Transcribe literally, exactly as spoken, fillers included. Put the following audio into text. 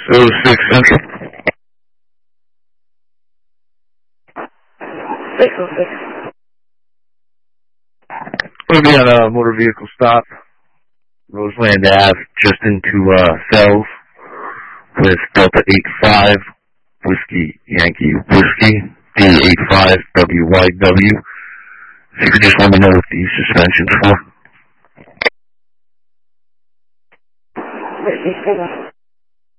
oh six Central. six oh six. We'll be on a motor vehicle stop, Roseland Ave, just into uh, Fells, with Delta eight five, Whiskey Yankee Whiskey, D eight five W Y W. If you could just let me know what the suspension's for. Whiskey seven.